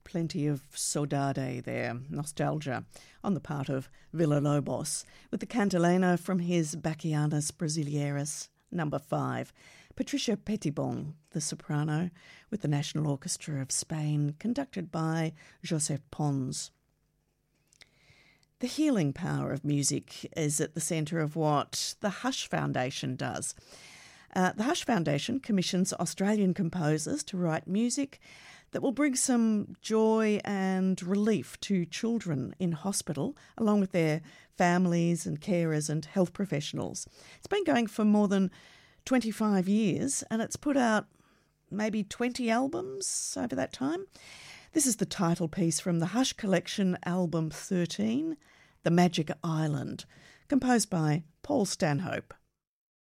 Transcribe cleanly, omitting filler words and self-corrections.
Plenty of saudade there, nostalgia, on the part of Villa-Lobos, with the cantilena from his Bachianas Brasilieras, number 5. Patricia Petitbon, the soprano, with the National Orchestra of Spain, conducted by Josep Pons. The healing power of music is at the centre of what the Hush Foundation does. The Hush Foundation commissions Australian composers to write music that will bring some joy and relief to children in hospital, along with their families and carers and health professionals. It's been going for more than 25 years, and it's put out maybe 20 albums over that time. This is the title piece from the Hush Collection, album 13, The Magic Island, composed by Paul Stanhope.